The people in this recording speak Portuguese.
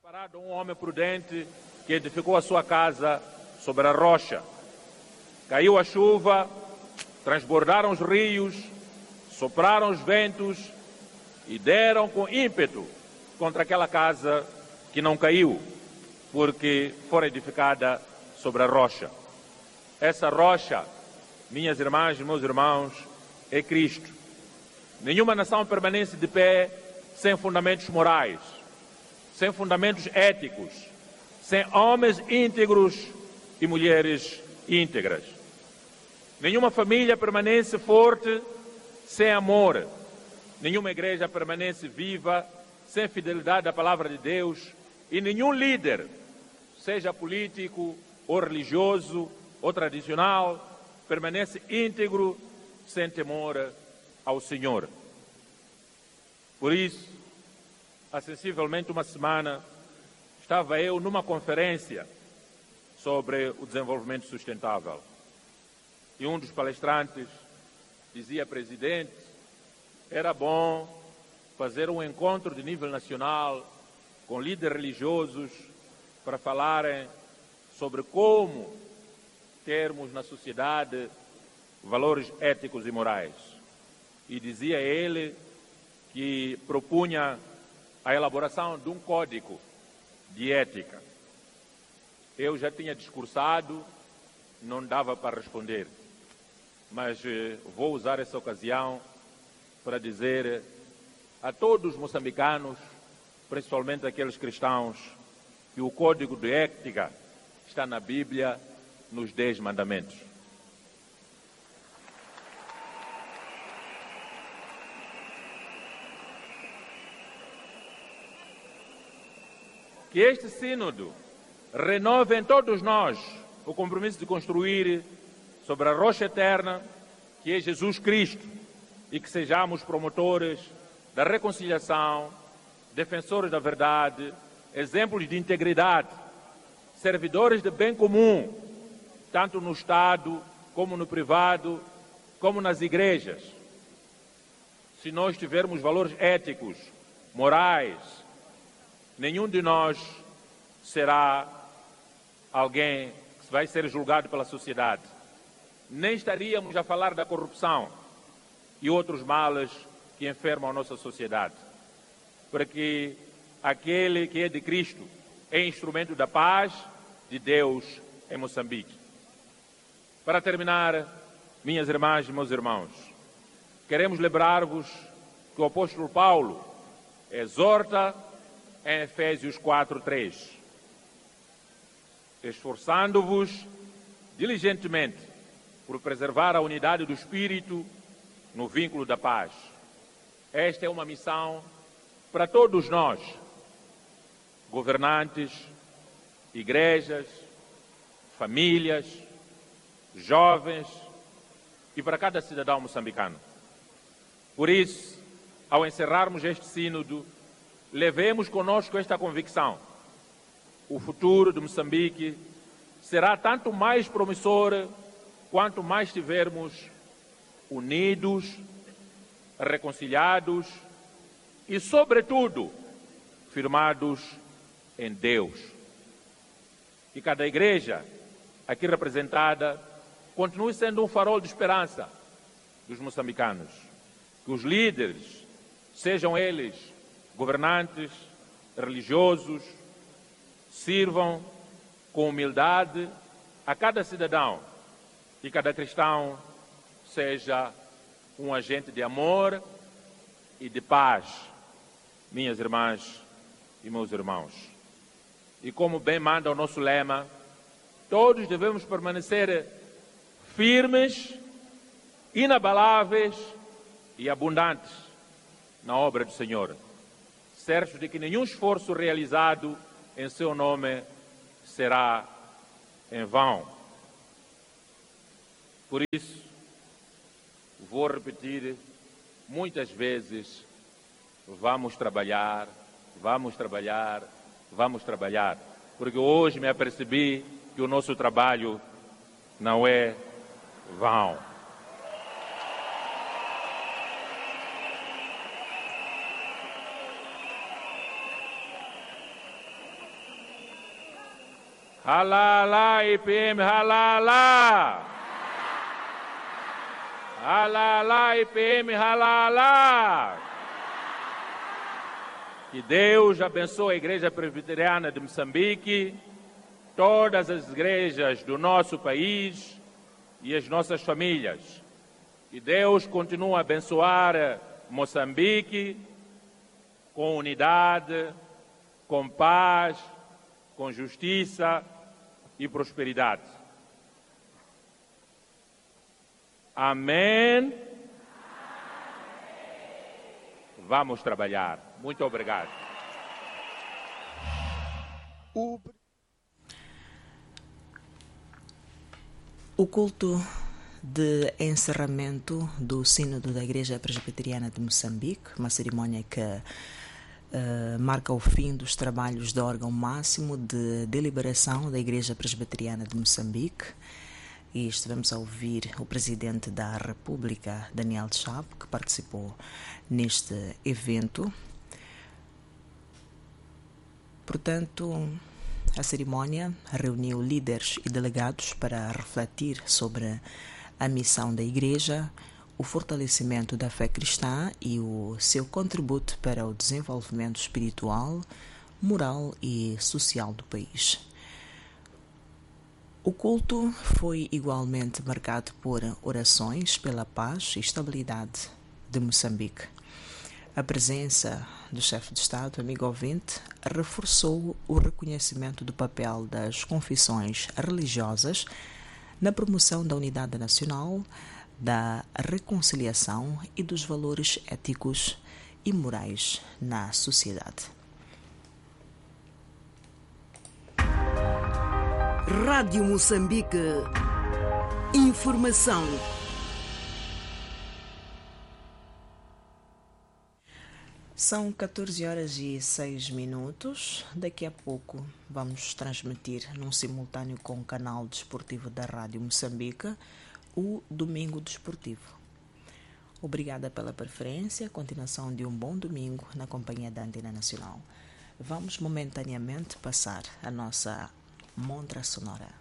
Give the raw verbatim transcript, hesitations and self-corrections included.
Parado um homem prudente que edificou a sua casa sobre a rocha. Caiu a chuva, transbordaram os rios, sopraram os ventos e deram com ímpeto contra aquela casa que não caiu, porque fora edificada sobre a rocha. Essa rocha, minhas irmãs e meus irmãos, é Cristo. Nenhuma nação permanece de pé sem fundamentos morais, sem fundamentos éticos, sem homens íntegros e mulheres íntegras. Nenhuma família permanece forte sem amor. Nenhuma igreja permanece viva sem fidelidade à palavra de Deus. E nenhum líder, seja político ou religioso ou tradicional, permanece íntegro sem temor ao Senhor. Por isso, há sensivelmente uma semana, estava eu numa conferência sobre o desenvolvimento sustentável. E um dos palestrantes dizia, presidente, era bom fazer um encontro de nível nacional com líderes religiosos para falarem sobre como termos na sociedade valores éticos e morais. E dizia ele que propunha a elaboração de um código de ética. Eu já tinha discursado, não dava para responder, mas eh, vou usar essa ocasião para dizer a todos os moçambicanos, principalmente aqueles cristãos, que o código de ética está na Bíblia, nos Dez Mandamentos. Que este sínodo renove em todos nós o compromisso de construir sobre a rocha eterna, que é Jesus Cristo, e que sejamos promotores da reconciliação, defensores da verdade, exemplos de integridade, servidores de bem comum, tanto no Estado, como no privado, como nas igrejas. Se nós tivermos valores éticos, morais, nenhum de nós será alguém que vai ser julgado pela sociedade. Nem estaríamos a falar da corrupção e outros males que enfermam a nossa sociedade. Porque aquele que é de Cristo é instrumento da paz de Deus em Moçambique. Para terminar, minhas irmãs e meus irmãos, queremos lembrar-vos que o apóstolo Paulo exorta em Efésios quatro, três. Esforçando-vos diligentemente por preservar a unidade do Espírito no vínculo da paz. Esta é uma missão para todos nós, governantes, igrejas, famílias, jovens e para cada cidadão moçambicano. Por isso, ao encerrarmos este sínodo, levemos conosco esta convicção. O futuro de Moçambique será tanto mais promissor quanto mais estivermos unidos, reconciliados e, sobretudo, firmados em Deus. Que cada igreja aqui representada continue sendo um farol de esperança dos moçambicanos. Que os líderes, sejam eles governantes, religiosos, sirvam com humildade a cada cidadão e cada cristão seja um agente de amor e de paz, minhas irmãs e meus irmãos. E como bem manda o nosso lema, todos devemos permanecer firmes, inabaláveis e abundantes na obra do Senhor, certos de que nenhum esforço realizado em seu nome será em vão. Por isso, vou repetir muitas vezes, vamos trabalhar, vamos trabalhar, vamos trabalhar, porque hoje me apercebi que o nosso trabalho não é vão. Halala I P M, halala! Halala I P M, halala! Que Deus abençoe a Igreja Presbiteriana de Moçambique, todas as igrejas do nosso país e as nossas famílias. Que Deus continue a abençoar Moçambique com unidade, com paz, com justiça e prosperidade. Amém. Vamos trabalhar. Muito obrigado. O culto de encerramento do Sínodo da Igreja Presbiteriana de Moçambique, uma cerimónia que uh, marca o fim dos trabalhos do órgão máximo de deliberação da Igreja Presbiteriana de Moçambique. E estivemos a ouvir o Presidente da República, Daniel Chapo, que participou neste evento. Portanto, a cerimónia reuniu líderes e delegados para refletir sobre a missão da Igreja, o fortalecimento da fé cristã e o seu contributo para o desenvolvimento espiritual, moral e social do país. O culto foi igualmente marcado por orações pela paz e estabilidade de Moçambique. A presença do chefe de Estado, amigo ouvinte, reforçou o reconhecimento do papel das confissões religiosas na promoção da unidade nacional, da reconciliação e dos valores éticos e morais na sociedade. Rádio Moçambique. Informação. São catorze horas e seis minutos. Daqui a pouco vamos transmitir num simultâneo com o canal desportivo da Rádio Moçambique o Domingo Desportivo. Obrigada pela preferência. Continuação de um bom domingo na companhia da Antena Nacional. Vamos momentaneamente passar a nossa montra sonora.